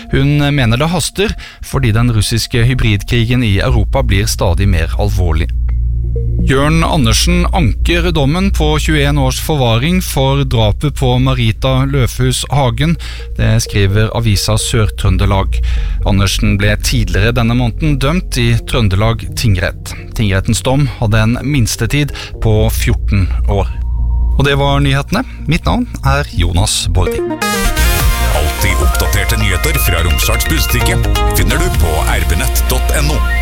Hun mener det haster fordi den russiske hybridkrigen i Europa blir stadig mer alvorlig. Jørn Andersen anker dommen på 21 års forvaring for drapet på Marita Løfhus Hagen, det skriver avisa Sør-Trøndelag. Andersen ble tidligere denne måneden dømt i Trøndelag tingrett. Tingrettens dom hadde en minstetid på 14 år. Og det var nyhetene. Mitt navn er Jonas Bordi. Alltid oppdaterte nyheter fra Romsdals Budstikke finner du på rbnett.no.